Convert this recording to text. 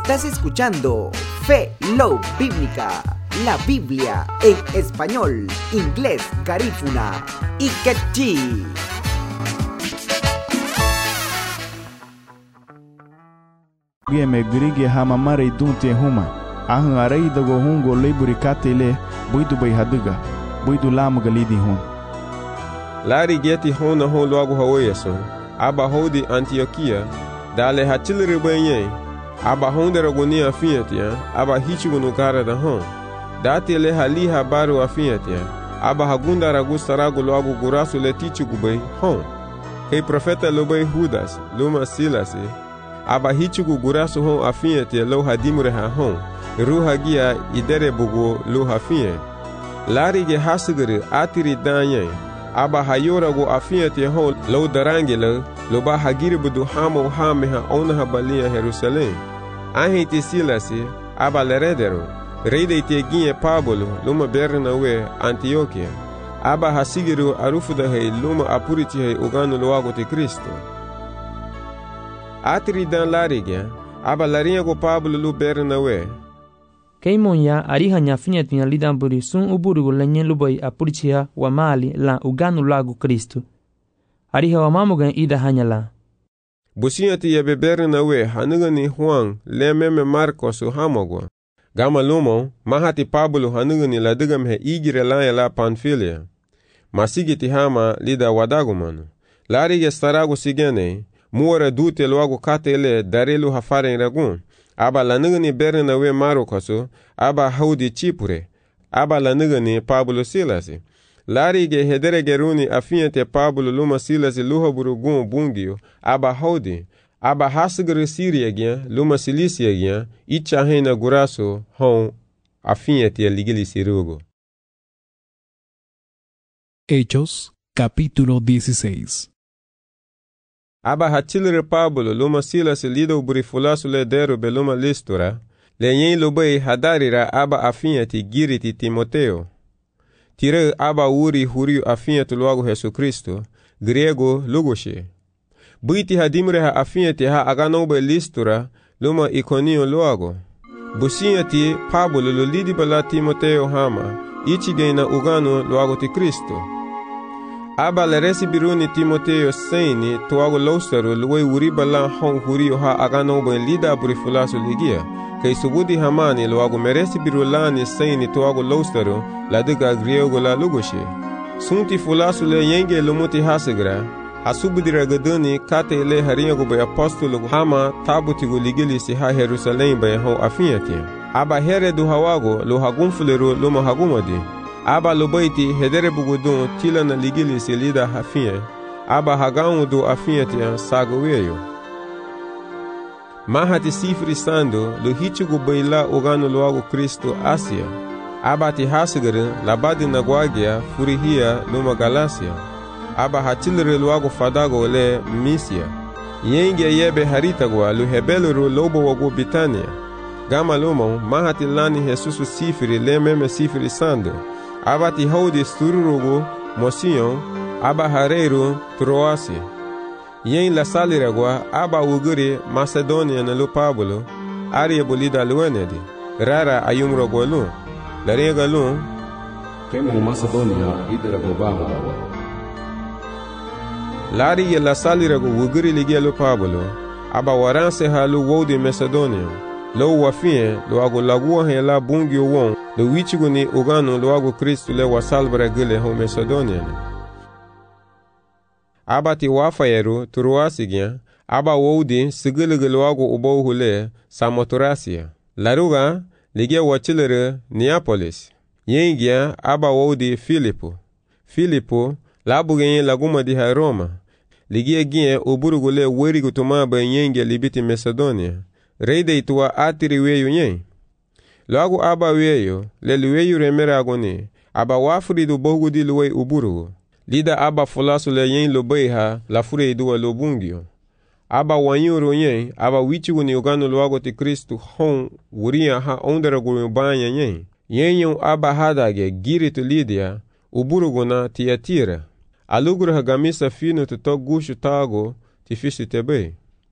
Estás escuchando Fe, Love Bíblica, la Biblia en español, inglés, garífuna y quechí. Me grige hamamare dunte huma. Ahan arai dago hungo leburi katele buidu bai haduga. Buidu lamaga lidi hun. Lari geti hona hon logo haoyeso. Aba hodi Antioquia. Dale hatilere banyen. Aba honda ragonia fiatia. Aba hichigo no cara da hon. Date le hali habaru afiatia. Aba hagunda ragusta rago logo gurasu letichi gubei hon. Kei profeta lobei Judas. Luma silasi. Aba hichigu gurasu hon afiatia lo hadimure ha hon. Ruhagia idere bugu lo hafie. Lari ge hasigere atiri danyen. Aba hayora go afiatia hon lo darangela. Loba hagiri budu hamo hameha ona balia Jerusalém. Ahente silasi, aba leredero. Reide teginye Pablo, luma Bernawe, Antioquia. Aba hasigiru arufuda hei luma apuriti hei ugano loago te Cristo. Atiri dan larigia, aba larinha go Pablo lu Bernawe. Keimonya ariha nyafinya lidamburi sun uburugu lenye lubai apuritia wa mali la ugano loago Cristo. Ariha wa mamugan ida hanyala. Busiati ya Bernawe hanugani Juan lememe Marcos hamogwa. Gama lumo mahati Pablo hanugani ladugam he igire la Panfilia. Masigiti hama lida wadagumano. Larige starago sigene muore dute loago katele darelu hafaren ragun. Aba lanugani Bernawe Marcoso aba haudi Chipure. Aba lanugani Pablo Silasi. Larige hedere geruni afiante Pablo luma Silasi luha burugun bungio aba haudi. Aba hasigere Síria gyan, luma Cilícia gyan, icha hena guraso hon afiante ligili sirugo. Hechos, capítulo 16. Aba hatilere Pablo luma Silasi lido burifulasu ledero beluma Listura, lenyen lubei hadarira aba afiante giriti Timoteo. Tire aba uri huriu afiante logo Jesu Cristo, grego lugoshe. Buiti hadimre ha afiante ha aganobe Listura, luma Iconio logo. Busiati Pablo lo lidi bala Timoteo hama, ichigena ugano logo ti Cristo. Aba le resibiruni Timoteo seini tuago losteru luwe uri bala hon hurio ha aganobe lida burifulasu ligia. Kei subudi hamani loago meresi birulani seini tuago losteru la diga griego la lugoshe. Sunti fulasu le yenge lumuti hasigra. Asubudira gaduni kate le haringo be apostolo hama tabutigo ligili si ha Jerusalém be ho afiati. Aba here du hawago lo hagumfulero luma hagumadi. Aba lobaiti hedere bugudun tilana ligili si lida hafie. Aba hagamu du afiati sagoweyo. Mahati sifri sando lo hichigu beila ugano loago Cristo Asia. Aba ti hasigere labadi nagwagia furihia luma Galacia. Aba hatilere loago fadago le Misia. Yenge yebe haritagwa lu hebeluru lobo wago Bitania. Gama lumo mahati lani Jesusu sifri le meme sifri sando. Aba ti haudi stururugo Mosion. Aba hareiru Troasi. Yen la saliragwa aba uguri Macedonia na lu Pablo. Aria bolida luenedi. Rara ayumro golu. La rega lu. Kemu Macedonia idera gobaho. Lari ye la salirago wuguri ligia lo Pablo, aba waranse ha lo wodi Macedonia, lo wafie lo ago lagua he la bungi won, lo wichigo ni ugano lo ago Kristu le wasalbra gile ho Macedonia. Aba ti wafayeru turuasigya, aba wodi sigilige lo ago ubo hule Samotracia. Laruga ligia wachilere Neapolis. Yengia aba wodi Filipo labugenye laguma di ha Roma. Ligia gien oburugule werigo tumaba yenge libiti Macedonia. Reide itua atiri weyo nyen. Lagu aba weyo, le luweyo remera agone. Aba wafuri do bogu di luwe uburugo. Lida aba fulasu le yen lobei ha la fure idua lobungio. Aba wanyuro nyen, aba wichigo ni ugano luago ti Kristu hon wuria ha ondera gulubanya nyen. Yenyo aba hadage giritu Lidia, uburugo na Tiatira. Alugro hagamisa fino to gushu tago ti fishi tebe.